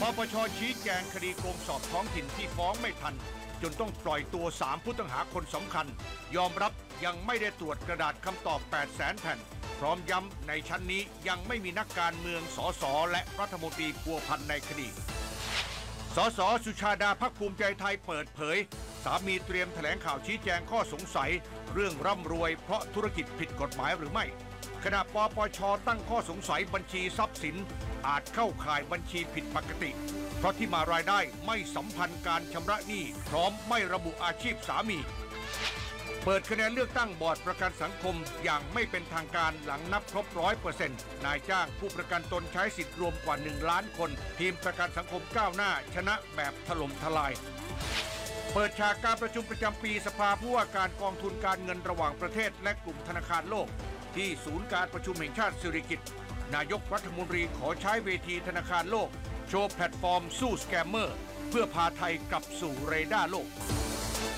ปช.ชี้แจงคดีโกงสอบท้องถิ่นที่ฟ้องไม่ทันจนต้องปล่อยตัว3ผู้ต้องหาคนสำคัญยอมรับยังไม่ได้ตรวจกระดาษคำตอบ 800,000 แผ่นพร้อมย้ำในชั้นนี้ยังไม่มีนักการเมืองสสและรัฐมนตรีพัวพันในคดีสสสุชาดาพรรคภูมิใจไทยเปิดเผยสามีเตรียมแถลงข่าวชี้แจงข้อสงสัยเรื่องร่ำรวยเพราะธุรกิจผิดกฎหมายหรือไม่ขณะปปช.ตั้งข้อสงสัยบัญชีทรัพย์สินอาจเข้าข่ายบัญชีผิดปกติเพราะที่มารายได้ไม่สัมพันธ์การชำระหนี้พร้อมไม่ระบุอาชีพสามีเปิดคะแนนเลือกตั้งบอร์ดประกันสังคมอย่างไม่เป็นทางการหลังนับครบ 100% นายจ้างผู้ประกันตนใช้สิทธิ์รวมกว่า1 ล้านคนทีมประกันสังคมก้าวหน้าชนะแบบถล่มทลายเปิดฉากการประชุมประจำปีสภาผู้ว่าการกองทุนการเงินระหว่างประเทศและกลุ่มธนาคารโลกที่ศูนย์การประชุมแห่งชาติสิริกิติ์นายกรัฐมนตรีขอใช้เวทีธนาคารโลกโชว์แพลตฟอร์มสู้สแกมเมอร์เพื่อพาไทยกลับสู่เรดาร์โลก